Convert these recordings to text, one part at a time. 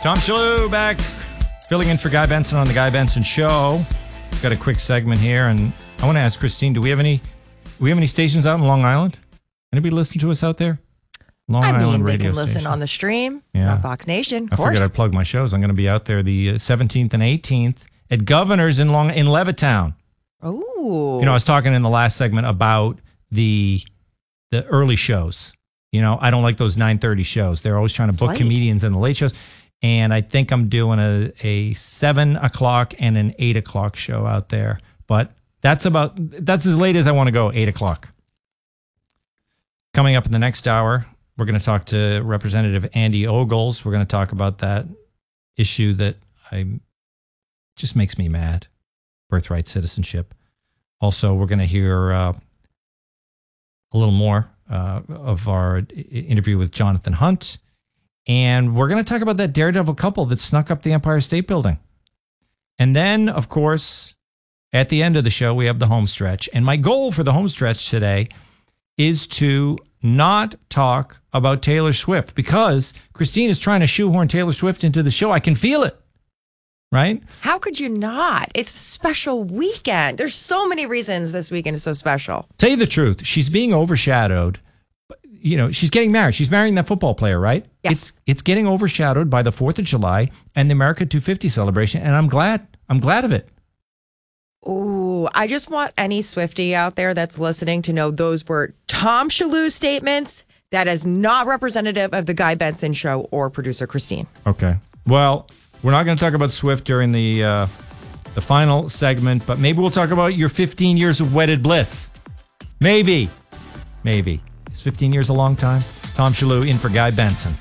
Tom Shalhoub back, filling in for Guy Benson on the Guy Benson Show. Got a quick segment here, and I want to ask Christine: Do we have any stations out in Long Island? Anybody listen to us out there? Long Island they radio can listen station. on the stream on Fox Nation. Of course. I figured I'd plug my shows. I'm going to be out there the 17th and 18th at Governor's in Levittown. Oh, I was talking in the last segment about the early shows. I don't like those 9:30 shows. They're always trying to book comedians in the late shows. And I think I'm doing a 7 o'clock and an 8 o'clock show out there. But that's as late as I want to go, 8 o'clock. Coming up in the next hour, we're going to talk to Representative Andy Ogles. We're going to talk about that issue that just makes me mad, birthright citizenship. Also, we're going to hear a little more of our interview with Jonathan Hunt. And we're going to talk about that daredevil couple that snuck up the Empire State Building. And then, of course, at the end of the show, we have the home stretch. And my goal for the home stretch today is to not talk about Taylor Swift, because Christine is trying to shoehorn Taylor Swift into the show. I can feel it, right? How could you not? It's a special weekend. There's so many reasons this weekend is so special. Tell you the truth, she's being overshadowed. She's getting married. She's marrying that football player, right? Yes. It's getting overshadowed by the 4th of July and the America 250 celebration, and I'm glad of it. Ooh, I just want any Swiftie out there that's listening to know those were Tom Shalhoub statements. That is not representative of the Guy Benson Show or producer Christine. Okay. Well, we're not going to talk about Swift during the final segment, but maybe we'll talk about your 15 years of wedded bliss. Maybe. Is 15 years a long time? Tom Shalhoub in for Guy Benson.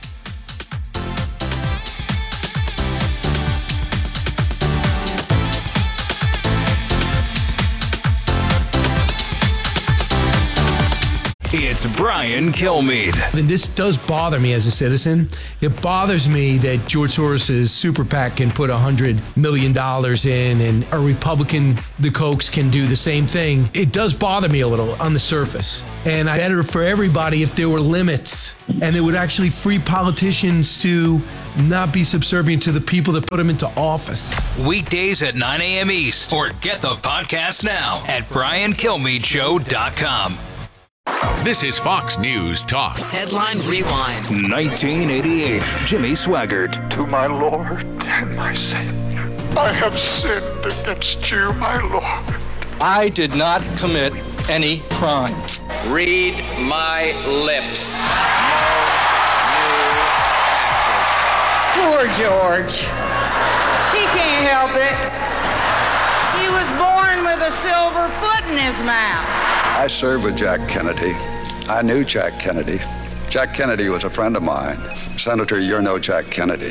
It's Brian Kilmeade. And this does bother me as a citizen. It bothers me that George Soros' super PAC can put $100 million in, and a Republican, the Kochs, can do the same thing. It does bother me a little on the surface. And I'd better for everybody if there were limits, and they would actually free politicians to not be subservient to the people that put them into office. Weekdays at 9 a.m. East, or get the podcast now at briankilmeadshow.com. This is Fox News Talk. Headline Rewind. 1988, Jimmy Swaggart. To my Lord and my Savior, I have sinned against you, my Lord. I did not commit any crime. Read my lips. No new taxes. Poor George. He can't help it. He was born with a silver foot in his mouth. I served with Jack Kennedy. I knew Jack Kennedy. Jack Kennedy was a friend of mine. Senator, you're no Jack Kennedy.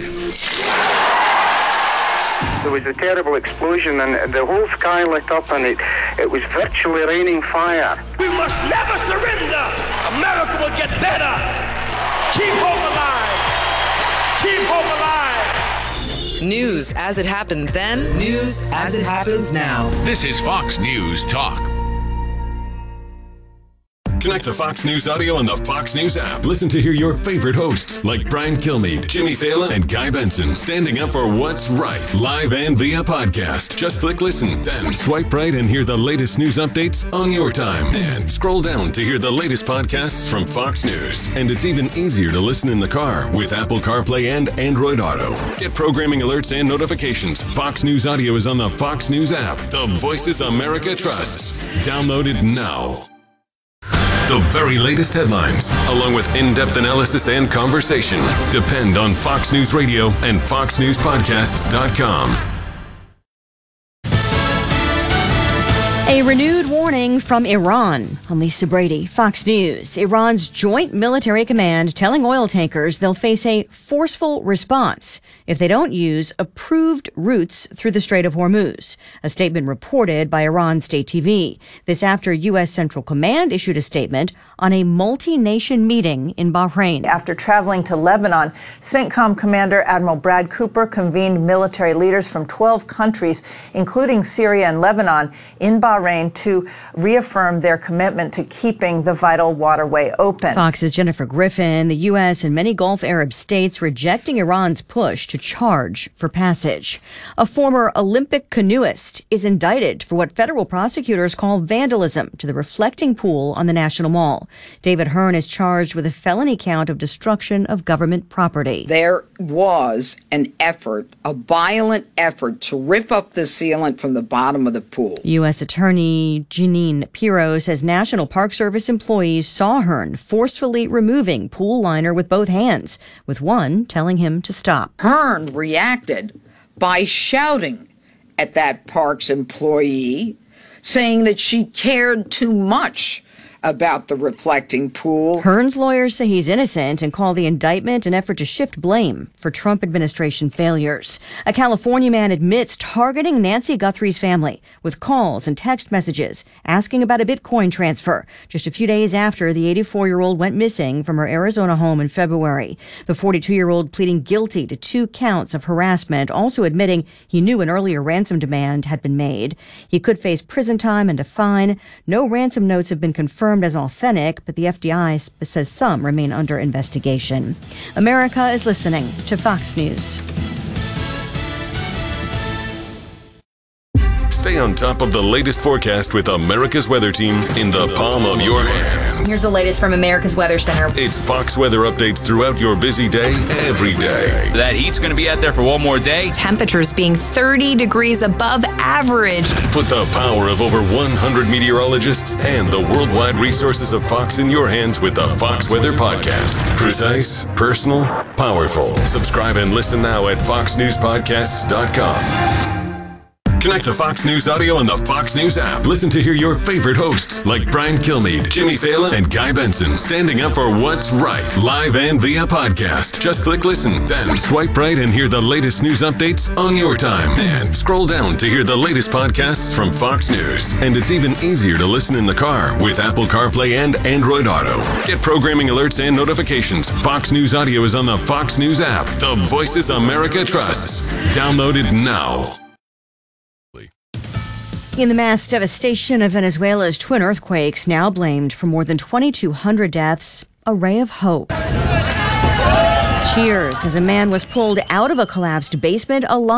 There was a terrible explosion and the whole sky lit up and it was virtually raining fire. We must never surrender. America will get better. Keep hope alive. Keep hope alive. News as it happened then, news as it happens now. This is Fox News Talk. Connect to Fox News Audio on the Fox News app. Listen to hear your favorite hosts like Brian Kilmeade, Jimmy Fallon, and Guy Benson standing up for what's right, live and via podcast. Just click listen, then swipe right and hear the latest news updates on your time. And scroll down to hear the latest podcasts from Fox News. And it's even easier to listen in the car with Apple CarPlay and Android Auto. Get programming alerts and notifications. Fox News Audio is on the Fox News app. The voices America trusts. Download it now. The very latest headlines, along with in-depth analysis and conversation, depend on Fox News Radio and FoxNewsPodcasts.com. A renewed warning from Iran. I'm Lisa Brady, Fox News. Iran's Joint Military Command telling oil tankers they'll face a forceful response if they don't use approved routes through the Strait of Hormuz. A statement reported by Iran State TV. This after U.S. Central Command issued a statement on a multi-nation meeting in Bahrain. After traveling to Lebanon, CENTCOM Commander Admiral Brad Cooper convened military leaders from 12 countries, including Syria and Lebanon, in Bahrain Bahrain to reaffirm their commitment to keeping the vital waterway open. Fox's Jennifer Griffin, the U.S. and many Gulf Arab states rejecting Iran's push to charge for passage. A former Olympic canoeist is indicted for what federal prosecutors call vandalism to the reflecting pool on the National Mall. David Hearn is charged with a felony count of destruction of government property. There was an effort, a violent effort, to rip up the sealant from the bottom of the pool. U.S. Attorney Jeanine Pirro says National Park Service employees saw Hearn forcefully removing pool liner with both hands, with one telling him to stop. Hearn reacted by shouting at that park's employee, saying that she cared too much about the reflecting pool. Hearn's lawyers say he's innocent and call the indictment an effort to shift blame for Trump administration failures. A California man admits targeting Nancy Guthrie's family with calls and text messages asking about a Bitcoin transfer just a few days after the 84-year-old went missing from her Arizona home in February. The 42-year-old pleading guilty to 2 counts of harassment, also admitting he knew an earlier ransom demand had been made. He could face prison time and a fine. No ransom notes have been confirmed as authentic, but the FBI says some remain under investigation. America is listening to Fox News. Stay on top of the latest forecast with America's Weather Team in the palm of your hands. Here's the latest from America's Weather Center. It's Fox weather updates throughout your busy day, every day. That heat's going to be out there for one more day. Temperatures being 30 degrees above average. Put the power of over 100 meteorologists and the worldwide resources of Fox in your hands with the Fox Weather Podcast. Precise, personal, powerful. Subscribe and listen now at foxnewspodcasts.com. Connect to Fox News Audio on the Fox News app. Listen to hear your favorite hosts like Brian Kilmeade, Jimmy Fallon, and Guy Benson standing up for what's right, live and via podcast. Just click listen, then swipe right and hear the latest news updates on your time. And scroll down to hear the latest podcasts from Fox News. And it's even easier to listen in the car with Apple CarPlay and Android Auto. Get programming alerts and notifications. Fox News Audio is on the Fox News app. The voices America trusts. Download it now. In the mass devastation of Venezuela's twin earthquakes, now blamed for more than 2,200 deaths, a ray of hope. Cheers as a man was pulled out of a collapsed basement alive.